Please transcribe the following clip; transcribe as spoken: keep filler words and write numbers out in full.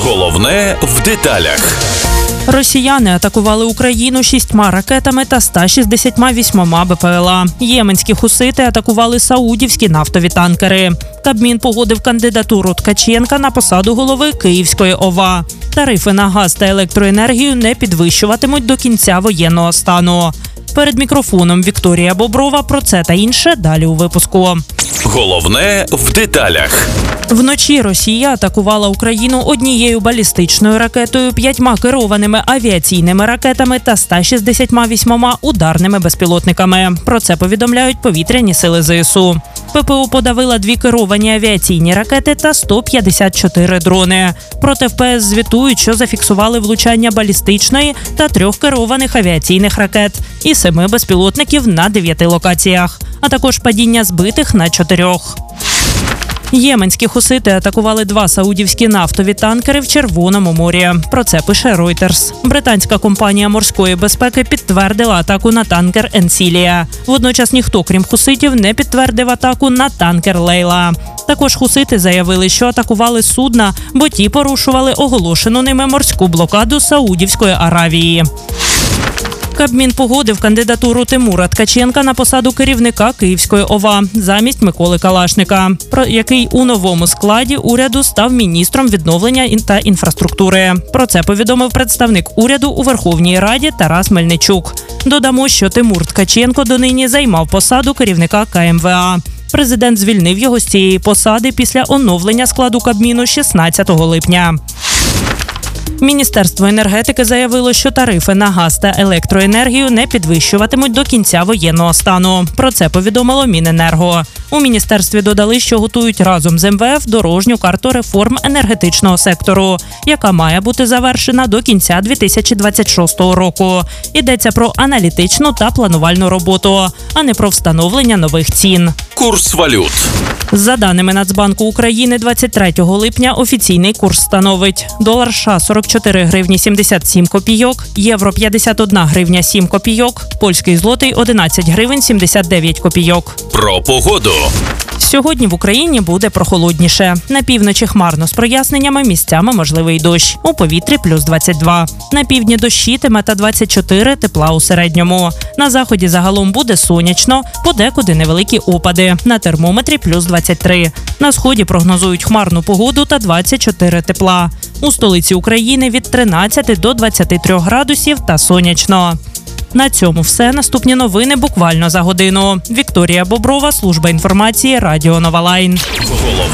Головне в деталях. Росіяни атакували Україну шістьма ракетами та ста шістдесятьма вісьмома БПЛА. Єменські хусити атакували саудівські нафтові танкери. Кабмін погодив кандидатуру Ткаченка на посаду голови Київської ОВА. Тарифи на газ та електроенергію не підвищуватимуть до кінця воєнного стану. Перед мікрофоном Вікторія Боброва. Про це та інше далі у випуску. Головне в деталях. Вночі Росія атакувала Україну однією балістичною ракетою, п'ятьма керованими авіаційними ракетами та ста шістдесятьма вісьмома ударними безпілотниками. Про це повідомляють повітряні сили ЗСУ. ППО подавила дві керовані авіаційні ракети та сто п'ятдесят чотири дрони. Проте ВПС звітують, що зафіксували влучання балістичної та трьох керованих авіаційних ракет і семи безпілотників на дев'яти локаціях, а також падіння збитих на чотирьох. Єменські хусити атакували два саудівські нафтові танкери в Червоному морі. Про це пише Reuters. Британська компанія морської безпеки підтвердила атаку на танкер «Енсілія». Водночас ніхто, крім хуситів, не підтвердив атаку на танкер «Лейла». Також хусити заявили, що атакували судна, бо ті порушували оголошену ними морську блокаду Саудівської Аравії. Кабмін погодив кандидатуру Тимура Ткаченка на посаду керівника Київської ОВА замість Миколи Калашника, про який у новому складі уряду став міністром відновлення та інфраструктури. Про це повідомив представник уряду у Верховній Раді Тарас Мельничук. Додамо, що Тимур Ткаченко донині займав посаду керівника КМВА. Президент звільнив його з цієї посади після оновлення складу Кабміну шістнадцятого липня. Міністерство енергетики заявило, що тарифи на газ та електроенергію не підвищуватимуть до кінця воєнного стану. Про це повідомило Міненерго. У міністерстві додали, що готують разом з ем ве еф дорожню карту реформ енергетичного сектору, яка має бути завершена до кінця дві тисячі двадцять шостого року. Йдеться про аналітичну та планувальну роботу, а не про встановлення нових цін. Курс валют. За даними Нацбанку України, двадцять третього липня офіційний курс становить: долар США – сорок чотири гривні сімдесят сім копійок, євро – п'ятдесят одна гривня сім копійок, польський злотий – одинадцять гривень сімдесят дев'ять копійок. Про погоду. Сьогодні в Україні буде прохолодніше. На півночі хмарно з проясненнями, місцями можливий дощ. У повітрі – плюс двадцять два. На півдні дощитиме та двадцять чотири тепла у середньому. На заході загалом буде сонячно, подекуди невеликі опади. На термометрі – плюс двадцять три. На сході прогнозують хмарну погоду та двадцять чотири тепла. У столиці України від тринадцяти до двадцяти трьох градусів та сонячно. На цьому все. Наступні новини буквально за годину. Вікторія Боброва, служба інформації, Радіо Нова Лайн.